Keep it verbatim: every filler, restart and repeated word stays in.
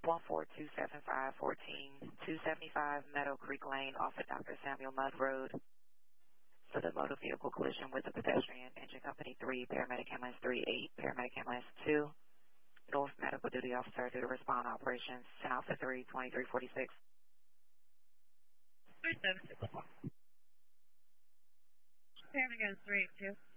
one four two seven five fourteen two seventy-five Meadow Creek Lane off of Doctor Samuel Mudd Road for the motor vehicle collision with the pedestrian. Engine Company three, Paramedic Ambulance three eight, Paramedic Ambulance two, North Medical Duty Officer to the respond operations, ten Alpha three, twenty-three forty-six. three seven six. Paramedic Ambulance three eight two.